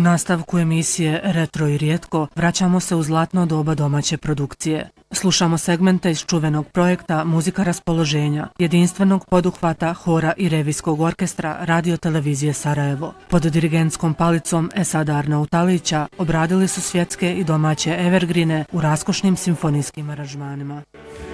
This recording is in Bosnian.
nastavku emisije Retro i rijetko vraćamo se u zlatno doba domaće produkcije. Slušamo segmente iz čuvenog projekta Muzika raspoloženja, jedinstvenog poduhvata hora i revijskog orkestra Radio-televizije Sarajevo. Pod dirigentskom palicom Esada Arnautalića obradili su svjetske i domaće evergrine u raskošnim simfonijskim aranžmanima.